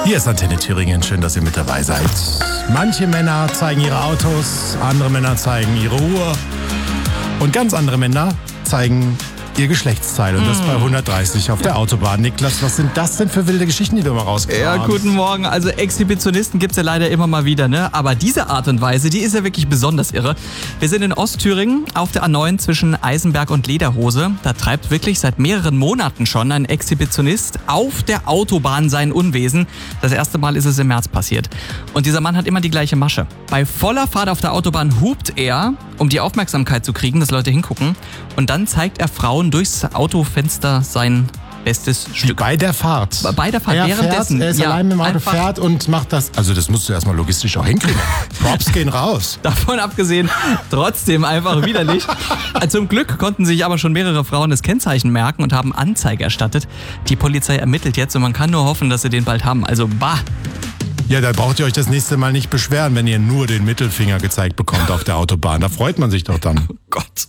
Hier ist Antenne Thüringen, schön, dass ihr mit dabei seid. Manche Männer zeigen ihre Autos, andere Männer zeigen ihre Uhr und ganz andere Männer zeigen ihr Geschlechtsteil und das bei 130 auf der Autobahn. Niklas, was sind das denn für wilde Geschichten, die du immer rausgebracht hast? Ja, guten Morgen. Also Exhibitionisten gibt's ja leider immer mal wieder, ne? Aber diese Art und Weise, die ist ja wirklich besonders irre. Wir sind in Ostthüringen auf der A9 zwischen Eisenberg und Lederhose. Da treibt wirklich seit mehreren Monaten schon ein Exhibitionist auf der Autobahn sein Unwesen. Das erste Mal ist es im März passiert. Und dieser Mann hat immer die gleiche Masche. Bei voller Fahrt auf der Autobahn hupt er, um die Aufmerksamkeit zu kriegen, dass Leute hingucken. Und dann zeigt er Frauen durchs Autofenster sein bestes Stück. Bei der Fahrt? Bei der Fahrt, währenddessen. Er ist allein mit dem Auto, fährt und macht das. Also das musst du erstmal logistisch auch hinkriegen. Props gehen raus. Davon abgesehen, trotzdem einfach widerlich. Zum Glück konnten sich aber schon mehrere Frauen das Kennzeichen merken und haben Anzeige erstattet. Die Polizei ermittelt jetzt und man kann nur hoffen, dass sie den bald haben. Also bah. Ja, da braucht ihr euch das nächste Mal nicht beschweren, wenn ihr nur den Mittelfinger gezeigt bekommt auf der Autobahn. Da freut man sich doch dann. Oh Gott.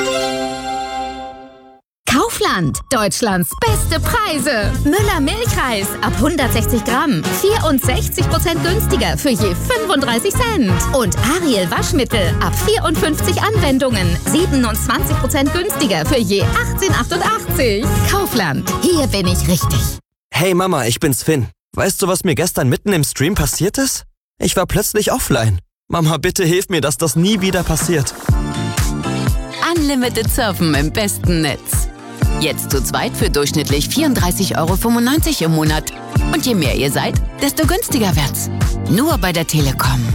Kaufland, Deutschlands beste Preise. Müller Milchreis ab 160 Gramm, 64% günstiger für je 35 Cent. Und Ariel Waschmittel ab 54 Anwendungen, 27% günstiger für je 18,88. Kaufland, hier bin ich richtig. Hey Mama, ich bin's Finn. Weißt du, was mir gestern mitten im Stream passiert ist? Ich war plötzlich offline. Mama, bitte hilf mir, dass das nie wieder passiert. Unlimited Surfen im besten Netz. Jetzt zu zweit für durchschnittlich 34,95 € im Monat. Und je mehr ihr seid, desto günstiger wird's. Nur bei der Telekom.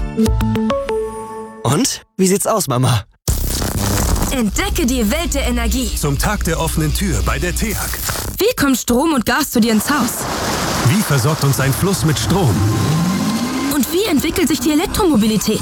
Und? Wie sieht's aus, Mama? Entdecke die Welt der Energie. Zum Tag der offenen Tür bei der TEAG. Wie kommt Strom und Gas zu dir ins Haus? Wie versorgt uns ein Fluss mit Strom? Und wie entwickelt sich die Elektromobilität?